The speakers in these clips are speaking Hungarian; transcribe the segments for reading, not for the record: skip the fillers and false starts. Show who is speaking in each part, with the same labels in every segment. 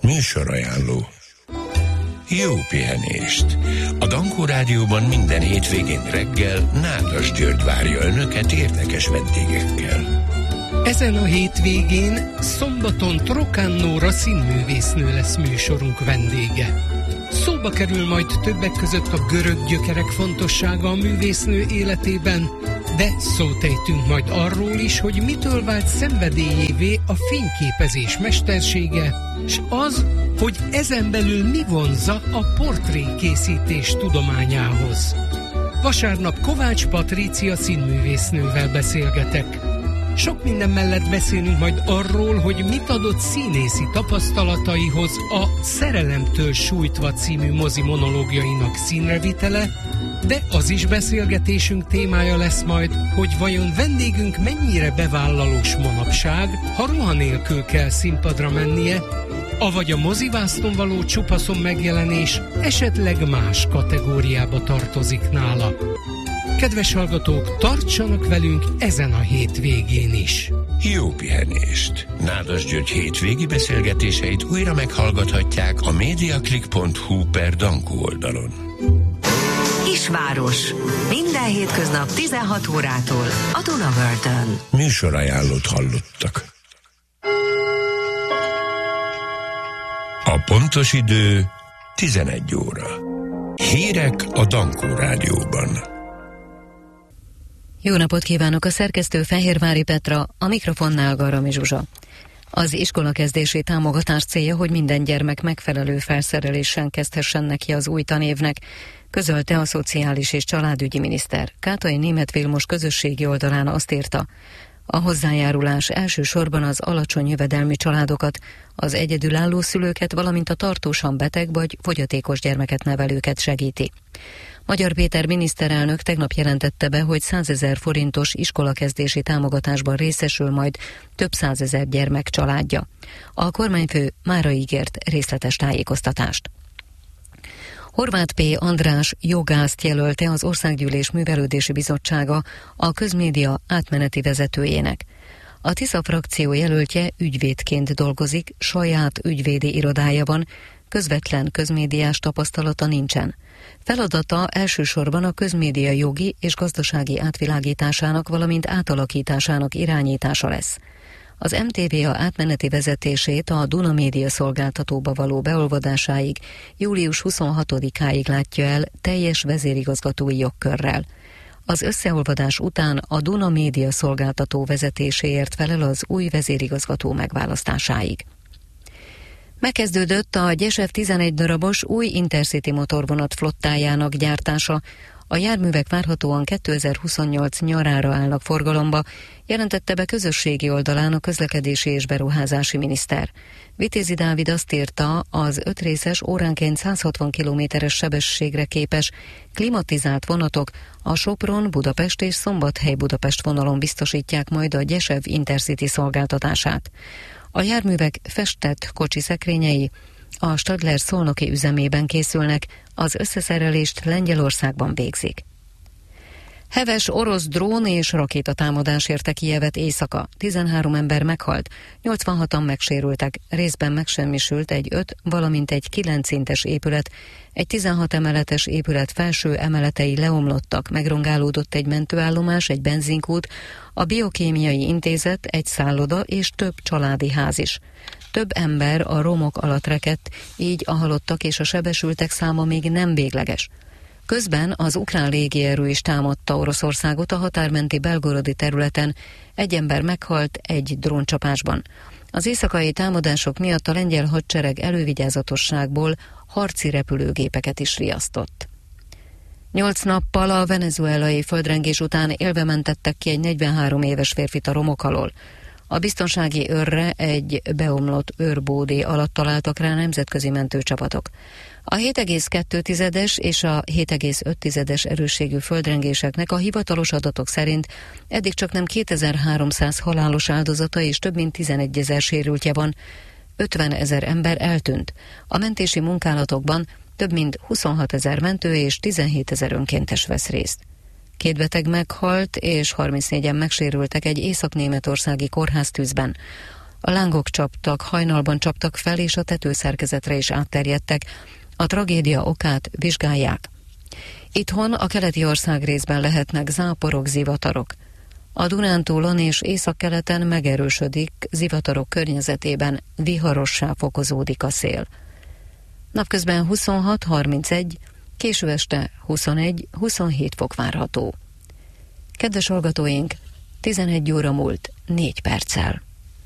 Speaker 1: Műsorajánló. Jó pihenést! A Dankó Rádióban minden hétvégén reggel Nádas György várja önöket érdekes vendégekkel.
Speaker 2: Ezen a hétvégén szombaton Trokán Nóra színművésznő lesz műsorunk vendége. Szóba kerül majd többek között a görög gyökerek fontossága a művésznő életében, de szót ejtünk majd arról is, hogy mitől vált szenvedélyévé a fényképezés mestersége, s az, hogy ezen belül mi vonzza a portrékészítés tudományához. Vasárnap Kovács Patrícia színművésznővel beszélgetek. Sok minden mellett beszélünk majd arról, hogy mit adott színészi tapasztalataihoz a Szerelemtől sújtva című mozi monológiainak színrevitele, de az is beszélgetésünk témája lesz majd, hogy vajon vendégünk mennyire bevállalós manapság, ha ruha nélkül kell színpadra mennie, avagy a mozivászton való csupaszon megjelenés esetleg más kategóriába tartozik nála. Kedves hallgatók, tartsanak velünk ezen a hétvégén is.
Speaker 1: Jó pihenést! Nádas György hétvégi beszélgetéseit újra meghallgathatják a mediaclick.hu/Dankó oldalon.
Speaker 3: Kisváros. Minden hétköznap 16 órától a Dunavörtön.
Speaker 1: Műsorajánlót hallottak. A pontos idő 11 óra. Hírek a Dankó Rádióban.
Speaker 4: Jó napot kívánok, a szerkesztő Fehérvári Petra, a mikrofonnál Garami Zsuzsa. Az iskolakezdési támogatás célja, hogy minden gyermek megfelelő felszerelésen kezdhessen neki az új tanévnek, közölte a Szociális és Családügyi miniszter. Kátai Németh Vilmos közösségi oldalán azt írta, a hozzájárulás elsősorban az alacsony jövedelmű családokat, az egyedülálló szülőket, valamint a tartósan beteg vagy fogyatékos gyermeket nevelőket segíti. Magyar Péter miniszterelnök tegnap jelentette be, hogy 100 000 forintos iskolakezdési támogatásban részesül majd több 100 000 gyermek családja. A kormányfő mára ígért részletes tájékoztatást. Horváth P. András jogászt jelölte az Országgyűlés Művelődési Bizottsága a közmédia átmeneti vezetőjének. A Tisza frakció jelöltje ügyvédként dolgozik, saját ügyvédi irodája van, közvetlen közmédiás tapasztalata nincsen. Feladata elsősorban a közmédia jogi és gazdasági átvilágításának, valamint átalakításának irányítása lesz. Az MTVA átmeneti vezetését a Duna Média szolgáltatóba való beolvadásáig július 26-áig látja el teljes vezérigazgatói jogkörrel. Az összeolvadás után a Duna Média szolgáltató vezetéséért felel az új vezérigazgató megválasztásáig. Megkezdődött a Gyesev 11 darabos új Intercity motorvonat flottájának gyártása. A járművek várhatóan 2028 nyarára állnak forgalomba, jelentette be közösségi oldalán a közlekedési és beruházási miniszter. Vitézi Dávid azt írta, az 5 részes óránként 160 km-es sebességre képes klimatizált vonatok a Sopron-Budapest és Szombathely-Budapest vonalon biztosítják majd a Gyesev Intercity szolgáltatását. A járművek festett kocsiszekrényei a Stadler szolnoki üzemében készülnek, az összeszerelést Lengyelországban végzik. Heves orosz drón és rakétatámadás érte Kijevet éjszaka. 13 ember meghalt, 86-an megsérültek, részben megsemmisült egy 5, valamint egy 9 szintes épület, egy 16 emeletes épület felső emeletei leomlottak, megrongálódott egy mentőállomás, egy benzinkút, a biokémiai intézet, egy szálloda és több családi ház is. Több ember a romok alatt rekedt, így a halottak és a sebesültek száma még nem végleges. Közben az ukrán légierő is támadta Oroszországot a határmenti belgorodi területen, egy ember meghalt egy dróncsapásban. Az éjszakai támadások miatt a lengyel hadsereg elővigyázatosságból harci repülőgépeket is riasztott. 8 nappal a venezuelai földrengés után élve mentettek ki egy 43 éves férfit a romok alól. A biztonsági őrre egy beomlott őrbódé alatt találtak rá nemzetközi mentőcsapatok. A 7,2-es és a 7,5-es erősségű földrengéseknek a hivatalos adatok szerint eddig csak nem 2300 halálos áldozata és több mint 11 000 sérültje van, 50 000 ember eltűnt. A mentési munkálatokban több mint 26 000 mentő és 17 000 önkéntes vesz részt. 2 beteg meghalt és 34-en megsérültek egy észak-németországi kórháztűzben. A lángok csaptak, hajnalban csaptak fel, és a tetőszerkezetre is átterjedtek. A tragédia okát vizsgálják. Itthon a keleti országrészben lehetnek záporok, zivatarok. A Dunántúlon és északkeleten megerősödik, zivatarok környezetében viharossá fokozódik a szél. Napközben 26-31, késő este 21-27 fok várható. Kedves hallgatóink, 11 óra múlt 4 perccel.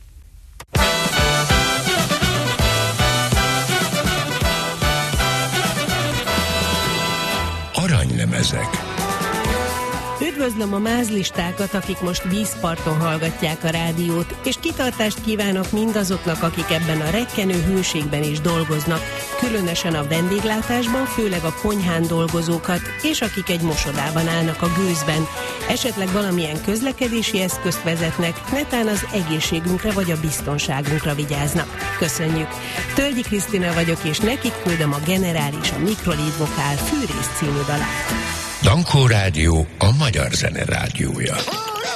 Speaker 1: Aranylemezek.
Speaker 5: Üdvözlöm a mázlistákat, akik most vízparton hallgatják a rádiót, és kitartást kívánok mindazoknak, akik ebben a rekkenő hőségben is dolgoznak, különösen a vendéglátásban, főleg a konyhán dolgozókat, és akik egy mosodában állnak a gőzben, esetleg valamilyen közlekedési eszközt vezetnek, netán az egészségünkre vagy a biztonságunkra vigyáznak. Köszönjük! Tölgyi Krisztina vagyok, és nekik küldöm a Generális a Mikrolid Vokál Fűrész című dalát.
Speaker 1: Dankó Rádió, a magyar zene rádiója.